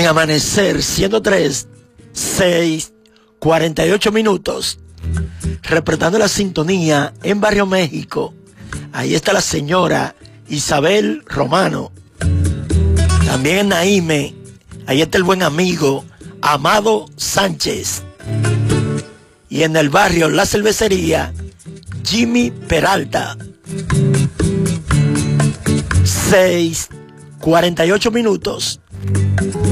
En Amanecer 103, 6:48. Reportando la sintonía en Barrio México. Ahí está la señora Isabel Romano. También en Naime. Ahí está el buen amigo Amado Sánchez. Y en el barrio La Cervecería, Jimmy Peralta. 6:48.